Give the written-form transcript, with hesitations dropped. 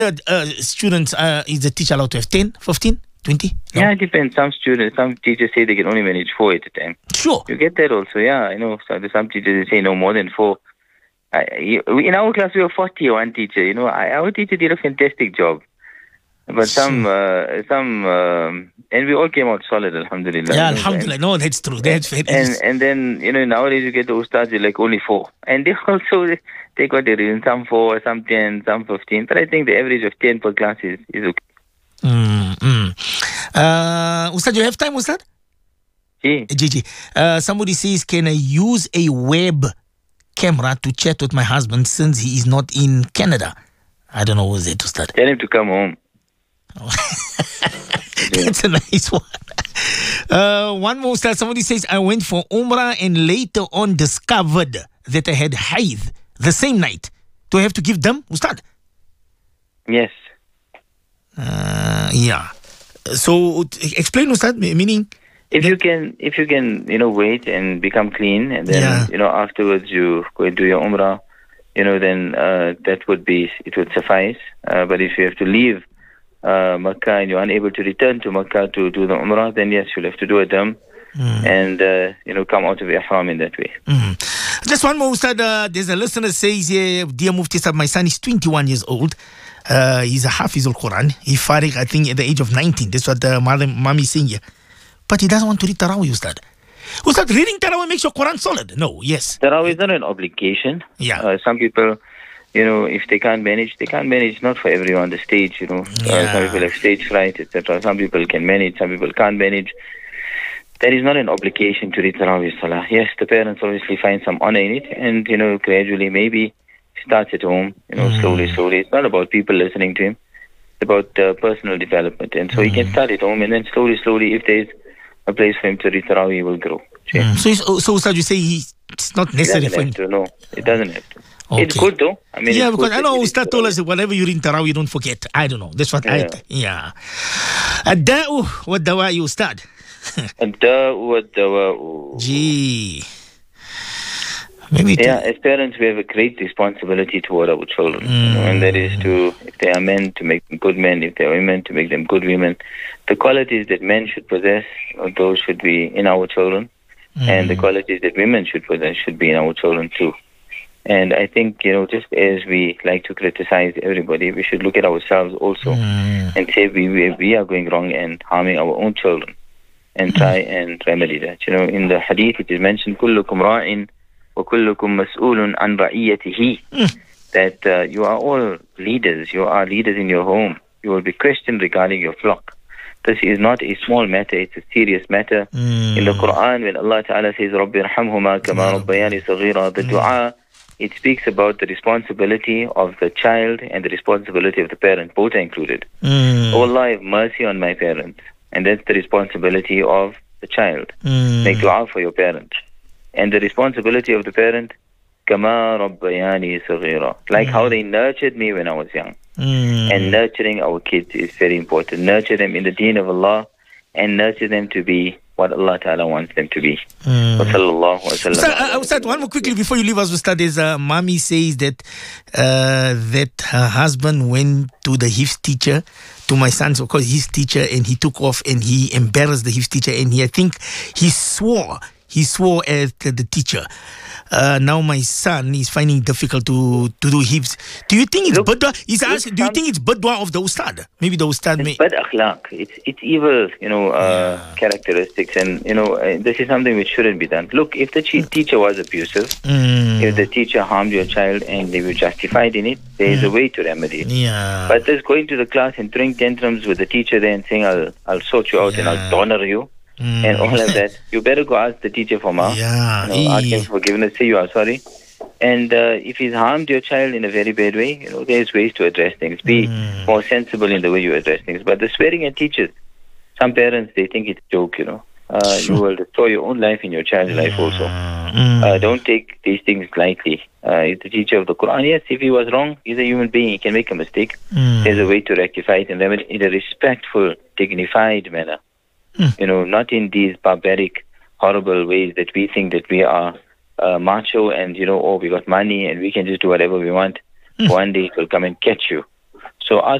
students, is the teacher allowed to have 10, 15, 20? No? Yeah, it depends. Some teachers say they can only manage 4 at a time. Sure. You get that also, yeah. I know. So there's some teachers say no more than 4. In our class, we were 41 teacher. Our teacher did a fantastic job. But and we all came out solid, alhamdulillah. Yeah, alhamdulillah. No, that's true. And then, nowadays you get the ustads, like only 4. And they also take what they reason, some 4, some 10, some 15. But I think the average of 10 per class is okay. Ustad, you have time, Ustad? Gigi. Somebody says, can I use a web camera to chat with my husband since he is not in Canada? I don't know who's it, Ustad. Tell him to come home. That's a nice one. One more, Ustad. Somebody says, I went for Umrah and later on discovered that I had haid the same night. Do I have to give them, Ustad? Yes. Yeah. So explain, Ustad, meaning? If you can, wait and become clean, and then afterwards you go and do your Umrah, then it would suffice. But if you have to leave Makkah and you're unable to return to Makkah to do the Umrah, then yes, you'll have to do a dam and come out of Ihram in that way. Just one more, Ustad. There's a listener says here, dear Mufti Sahib, my son is 21 years old. He's a Hafiz al-Quran. He farig, I think, at the age of 19. That's what the mommy is saying here. But he doesn't want to read Tarawih, Ustad. Ustad, reading Tarawih makes your Quran solid. No, yes. Tarawih is not an obligation. Yeah. Some people, if they can't manage, they can't manage. Not for everyone. The stage, Some people have stage fright, etc. Some people can manage, some people can't manage. That is not an obligation to read Tarawih Salah. Yes, the parents obviously find some honor in it, and, gradually maybe starts at home, slowly. It's not about people listening to him. It's about personal development. And so he can start at home, and then slowly, if there's a place for him to read Tarawih, he will grow. So Ustad, you say it's not necessary for him? No, it doesn't have to. Okay. It's good though. Because I know Ustad told us that whatever you read in Tarawih, you don't forget. I don't know. That's what Ad-da'u wa dawa'i, Ustad. Ad-da'u wa dawa'u. Gee. As parents, we have a great responsibility toward our children, and that is to, if they are men, to make them good men; if they are women, to make them good women. The qualities that men should possess, those should be in our children, and the qualities that women should possess should be in our children too. And I think, just as we like to criticize everybody, we should look at ourselves also and say we are going wrong and harming our own children, and try and remedy that. In the hadith it is mentioned, "Kullukum ra'in وَكُلُّكُمْ مَسْئُولٌ عَنْ رَعِيَّتِهِ," that you are all leaders. You are leaders in your home. You will be questioned regarding your flock. This is not a small matter. It's a serious matter. In the Quran, when Allah Ta'ala says, رَبِّ ارْحَمْهُمَا كَمَا رَبَّيَانِ صَغِيرًا, the dua, it speaks about the responsibility of the child and the responsibility of the parent. Both are included. Oh Allah, have mercy on my parents. And that's the responsibility of the child. Make dua for your parents. And the responsibility of the parent, كَمَا رَبَّيَانِي صَغِيرًا, like how they nurtured me when I was young. And nurturing our kids is very important. Nurture them in the deen of Allah, and nurture them to be what Allah Ta'ala wants them to be. Ustad, one more quickly before you leave us, Ustad, is mommy says that her husband went to the Hifz teacher, to my son's, of course, his teacher, and he took off and he embarrassed the Hifz teacher, and I think he swore at the teacher. Now my son is finding it difficult to do Hifz. Do you think it's badwa? He's asking, do you think it's badwa of the Ustad? Maybe the Ustad may... Bad akhlaq. It's evil, characteristics, and, this is something which shouldn't be done. Look, if the teacher was abusive, if the teacher harmed your child and they were justified in it, there is a way to remedy it. Yeah. But just going to the class and throwing tantrums with the teacher there and saying, I'll sort you out and I'll honor you, and all of that, you better go ask the teacher for maaf. Ask him for forgiveness, say you are sorry. And if he's harmed your child in a very bad way, there's ways to address things. Be more sensible in the way you address things. But the swearing at teachers, some parents, they think it's a joke, You will destroy your own life and your child's life also. Don't take these things lightly. He's the teacher of the Quran. Yes, if he was wrong, he's a human being. He can make a mistake. There's a way to rectify it and remedy in a respectful, dignified manner. Not in these barbaric, horrible ways that we think that we are macho and, we got money and we can just do whatever we want. One day it will come and catch you. So us